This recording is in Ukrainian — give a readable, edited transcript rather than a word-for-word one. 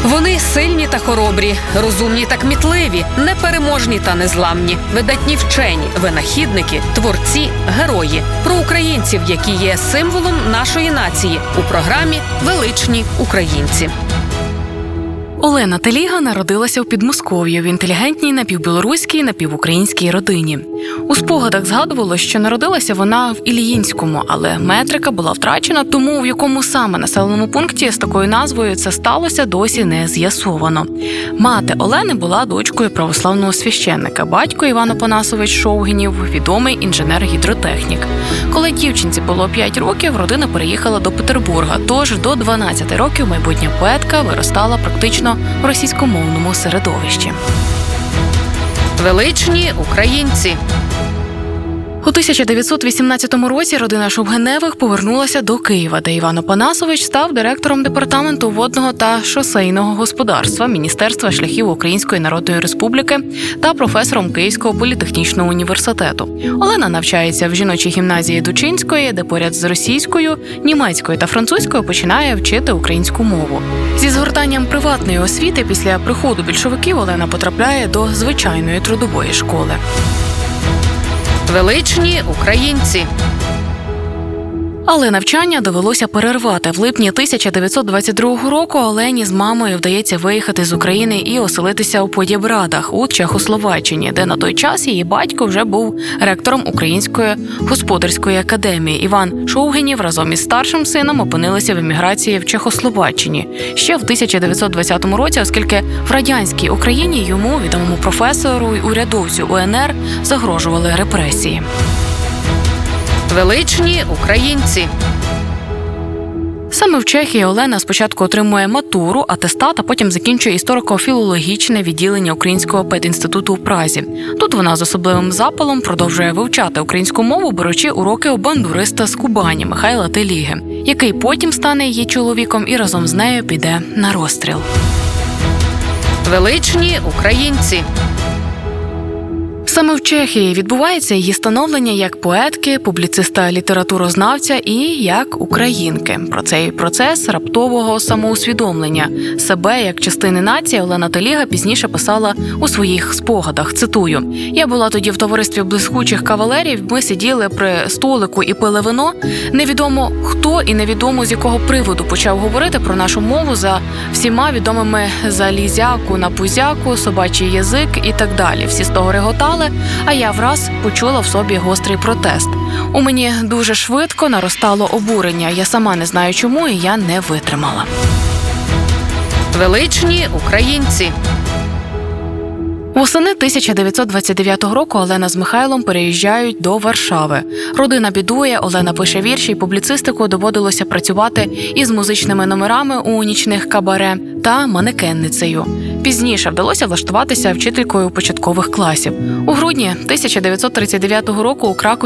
Вони сильні та хоробрі, розумні та кмітливі, непереможні та незламні, видатні вчені, винахідники, творці, герої. Про українців, які є символом нашої нації у програмі «Величні українці». Олена Теліга народилася у Підмосков'ї в інтелігентній напівбілоруській, напівукраїнській родині. У спогадах згадувалось, що народилася вона в Ільїнському, але метрика була втрачена, тому в якому саме населеному пункті з такою назвою це сталося, досі не з'ясовано. Мати Олени була дочкою православного священника, батько Іван Опанасович Шовгінів, відомий інженер-гідротехнік. Коли дівчинці було 5 років, родина переїхала до Петербурга, тож до 12 років майбутня поетка виростала практично в російськомовному середовищі. Величні українці. У 1918 році родина Шовгіневих повернулася до Києва, де Іван Опанасович став директором департаменту водного та шосейного господарства Міністерства шляхів Української Народної Республіки та професором Київського політехнічного університету. Олена навчається в жіночій гімназії Дучинської, де поряд з російською, німецькою та французькою починає вчити українську мову. Зі згортанням приватної освіти після приходу більшовиків Олена потрапляє до звичайної трудової школи. Величні українці. Але навчання довелося перервати. В липні 1922 року Олені з мамою вдається виїхати з України і оселитися у Подєбрадах у Чехословаччині, де на той час її батько вже був ректором Української господарської академії. Іван Шовгінів разом із старшим сином опинилися в еміграції в Чехословаччині ще в 1920 році, оскільки в радянській Україні йому, відомому професору і урядовцю УНР, загрожували репресії. Величні українці. Саме в Чехії Олена спочатку отримує матуру, атестат, а потім закінчує історико-філологічне відділення Українського педінституту у Празі. Тут вона з особливим запалом продовжує вивчати українську мову, беручи уроки у бандуриста з Кубані Михайла Теліги, який потім стане її чоловіком і разом з нею піде на розстріл. Величні українці. Саме в Чехії відбувається її становлення як поетки, публіциста-літературознавця і як українки. Про цей процес раптового самоусвідомлення себе як частини нації Олена Теліга пізніше писала у своїх спогадах. Цитую: «Я була тоді в товаристві блискучих кавалерів, ми сиділи при столику і пили вино. Невідомо хто і невідомо з якого приводу почав говорити про нашу мову за всіма відомими залізяку на пузяку, собачий язик і так далі. Всі з того реготали, а я враз почула в собі гострий протест. У мені дуже швидко наростало обурення. Я сама не знаю чому, і я не витримала». Величні українці. Восени 1929 року Олена з Михайлом переїжджають до Варшави. Родина бідує, Олена пише вірші і публіцистику, доводилося працювати із музичними номерами у нічних кабаре та манекенницею. Пізніше вдалося влаштуватися вчителькою початкових класів. У грудні 1939 року у Кракові